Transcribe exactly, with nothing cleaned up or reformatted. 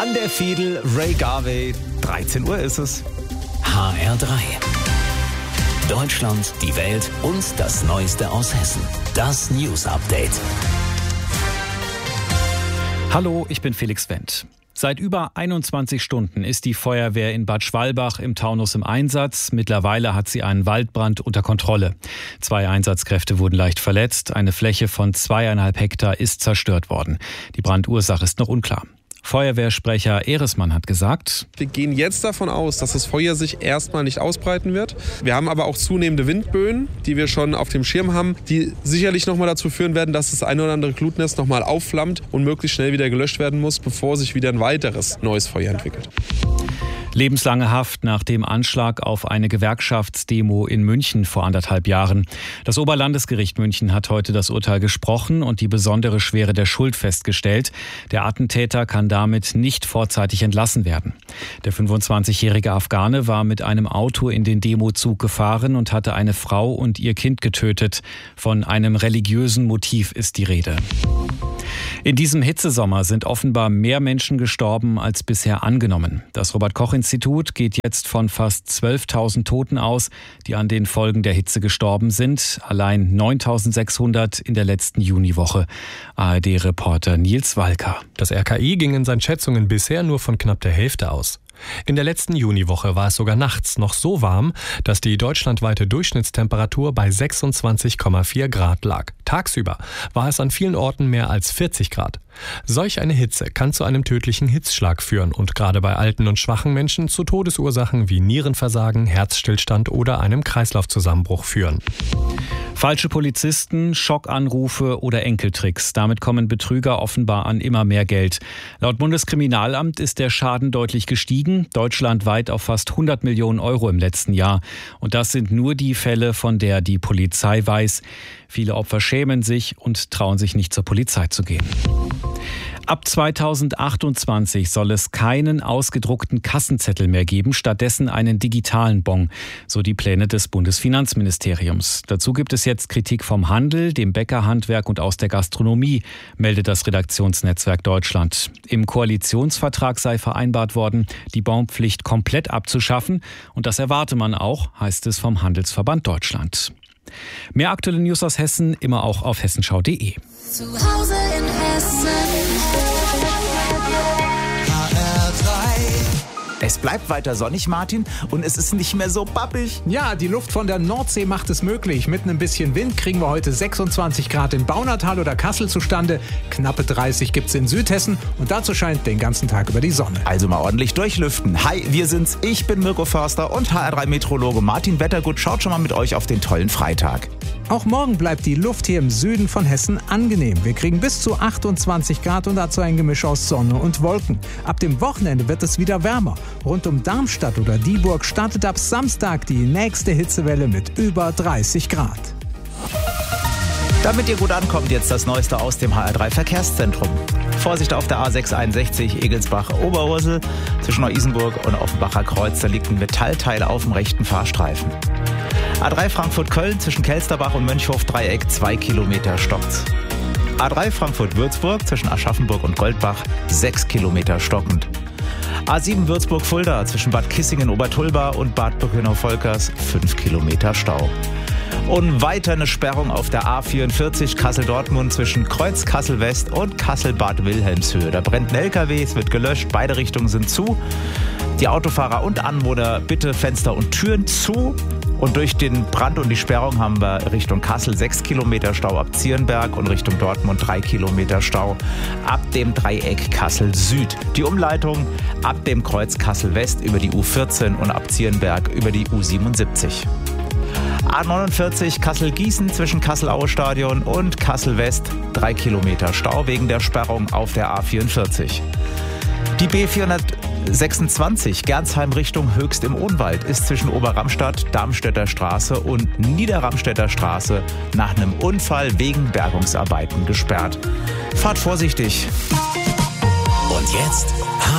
An der Fiedel Ray Garvey. dreizehn Uhr ist es. H R drei. Deutschland, die Welt und das Neueste aus Hessen. Das News Update. Hallo, ich bin Felix Wendt. Seit über einundzwanzig Stunden ist die Feuerwehr in Bad Schwalbach im Taunus im Einsatz. Mittlerweile hat sie einen Waldbrand unter Kontrolle. Zwei Einsatzkräfte wurden leicht verletzt. Eine Fläche von zweieinhalb Hektar ist zerstört worden. Die Brandursache ist noch unklar. Feuerwehrsprecher Ehresmann hat gesagt: Wir gehen jetzt davon aus, dass das Feuer sich erstmal nicht ausbreiten wird. Wir haben aber auch zunehmende Windböen, die wir schon auf dem Schirm haben, die sicherlich noch mal dazu führen werden, dass das ein oder andere Glutnest noch mal aufflammt und möglichst schnell wieder gelöscht werden muss, bevor sich wieder ein weiteres neues Feuer entwickelt. Lebenslange Haft nach dem Anschlag auf eine Gewerkschaftsdemo in München vor anderthalb Jahren. Das Oberlandesgericht München hat heute das Urteil gesprochen und die besondere Schwere der Schuld festgestellt. Der Attentäter kann damit nicht vorzeitig entlassen werden. Der fünfundzwanzigjährige Afghane war mit einem Auto in den Demozug gefahren und hatte eine Frau und ihr Kind getötet. Von einem religiösen Motiv ist die Rede. In diesem Hitzesommer sind offenbar mehr Menschen gestorben als bisher angenommen. Das Robert-Koch-Institut geht jetzt von fast zwölftausend Toten aus, die an den Folgen der Hitze gestorben sind. Allein neuntausendsechshundert in der letzten Juniwoche. A R D-Reporter Nils Walker. Das R K I ging in seinen Schätzungen bisher nur von knapp der Hälfte aus. In der letzten Juniwoche war es sogar nachts noch so warm, dass die deutschlandweite Durchschnittstemperatur bei sechsundzwanzig Komma vier Grad lag. Tagsüber war es an vielen Orten mehr als vierzig Grad. Solch eine Hitze kann zu einem tödlichen Hitzschlag führen und gerade bei alten und schwachen Menschen zu Todesursachen wie Nierenversagen, Herzstillstand oder einem Kreislaufzusammenbruch führen. Falsche Polizisten, Schockanrufe oder Enkeltricks. Damit kommen Betrüger offenbar an immer mehr Geld. Laut Bundeskriminalamt ist der Schaden deutlich gestiegen, deutschlandweit auf fast hundert Millionen Euro im letzten Jahr. Und das sind nur die Fälle, von der die Polizei weiß. Viele Opfer schämen sich und trauen sich nicht zur Polizei zu gehen. Ab zweitausendachtundzwanzig soll es keinen ausgedruckten Kassenzettel mehr geben, stattdessen einen digitalen Bon, so die Pläne des Bundesfinanzministeriums. Dazu gibt es jetzt Kritik vom Handel, dem Bäckerhandwerk und aus der Gastronomie, meldet das Redaktionsnetzwerk Deutschland. Im Koalitionsvertrag sei vereinbart worden, die Bonpflicht komplett abzuschaffen und das erwarte man auch, heißt es vom Handelsverband Deutschland. Mehr aktuelle News aus Hessen, immer auch auf hessenschau punkt de. Zu Hause in Hessen. H R drei. Es bleibt weiter sonnig, Martin, und es ist nicht mehr so bappig. Ja, die Luft von der Nordsee macht es möglich. Mit ein bisschen Wind kriegen wir heute sechsundzwanzig Grad in Baunatal oder Kassel zustande. Knappe dreißig gibt's in Südhessen und dazu scheint den ganzen Tag über die Sonne. Also mal ordentlich durchlüften. Hi, wir sind's. Ich bin Mirko Förster und H R drei Meteorologe Martin Wettergut schaut schon mal mit euch auf den tollen Freitag. Auch morgen bleibt die Luft hier im Süden von Hessen angenehm. Wir kriegen bis zu achtundzwanzig Grad und dazu ein Gemisch aus Sonne und Wolken. Ab dem Wochenende wird es wieder wärmer. Rund um Darmstadt oder Dieburg startet ab Samstag die nächste Hitzewelle mit über dreißig Grad. Damit ihr gut ankommt, jetzt das Neueste aus dem H R drei Verkehrszentrum. Vorsicht auf der A sechs einundsechzig Egelsbach-Oberursel zwischen Neu-Isenburg und Offenbacher Kreuz. Da liegt ein Metallteil auf dem rechten Fahrstreifen. A drei Frankfurt-Köln zwischen Kelsterbach und Mönchhof-Dreieck, zwei Kilometer stockt's. A drei Frankfurt-Würzburg zwischen Aschaffenburg und Goldbach, sechs Kilometer stockend. A sieben Würzburg-Fulda zwischen Bad Kissingen-Obertulba und Bad Birkenau-Volkers, fünf Kilometer Stau. Und weiter eine Sperrung auf der A vierundvierzig Kassel-Dortmund zwischen Kreuz Kassel-West und Kassel-Bad Wilhelmshöhe. Da brennt ein L K W, es wird gelöscht, beide Richtungen sind zu. Die Autofahrer und Anwohner bitte Fenster und Türen zu. Und durch den Brand und die Sperrung haben wir Richtung Kassel sechs Kilometer Stau ab Zierenberg und Richtung Dortmund drei Kilometer Stau ab dem Dreieck Kassel Süd. Die Umleitung ab dem Kreuz Kassel West über die U vierzehn und ab Zierenberg über die U siebenundsiebzig. A neunundvierzig Kassel-Gießen zwischen Kassel-Aue-Stadion und Kassel-West drei Kilometer Stau wegen der Sperrung auf der A vierundvierzig. Die B vierhundertsechsundzwanzig Gernsheim Richtung Höchst im Odenwald ist zwischen Oberramstadt, Darmstädter Straße und Niederramstädter Straße nach einem Unfall wegen Bergungsarbeiten gesperrt. Fahrt vorsichtig. Und jetzt